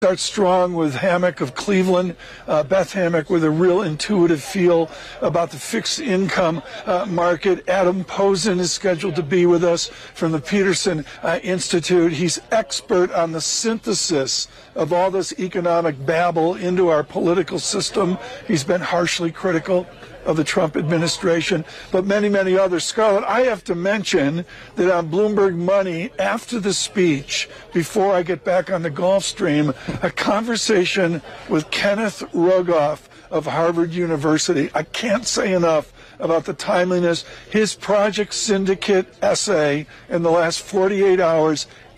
Start strong with Hammock of Cleveland, Beth Hammock, with a real intuitive feel about the fixed income market. Adam Posen is scheduled to be with us from the Peterson Institute. He's expert on the synthesis of all this economic babble into our political system. He's been harshly critical of the Trump administration, but many, many others. Scarlett, I have to mention that on Bloomberg Money, after the speech, before I get back on the Gulfstream, a conversation with Kenneth Rogoff of Harvard University. I can't say enough about the timeliness. His Project Syndicate essay in the last 48 hours